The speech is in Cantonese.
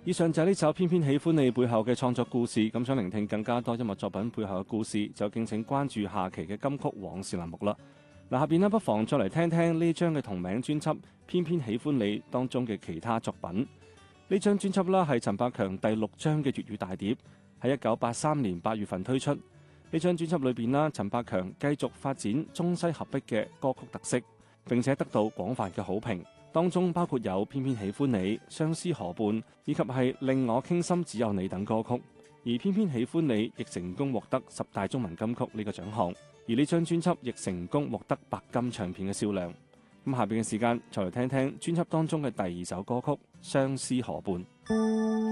以上就係呢首《偏偏喜歡你》背後嘅創作故事。咁想聆聽更加多音樂作品背後嘅故事，就敬請關注下期嘅金曲往事欄目啦。嗱，下邊呢不妨再嚟聽聽呢張嘅同名專輯《偏偏喜歡你》當中嘅其他作品。呢張專輯啦係陳百強第6張嘅粵語大碟，喺1983年8月份推出。呢張專輯裏邊啦，陳百強繼續發展中西合璧嘅歌曲特色，並且得到廣泛嘅好評。當中包括有《偏偏喜歡你》、《相思河畔》以及係《令我傾心只有你》等歌曲，而《偏偏喜歡你》亦成功獲得10大中文金曲呢個獎項，而呢張專輯亦成功獲得白金唱片嘅銷量。咁下邊嘅時間，再嚟聽聽專輯當中嘅第2首歌曲《相思河畔》。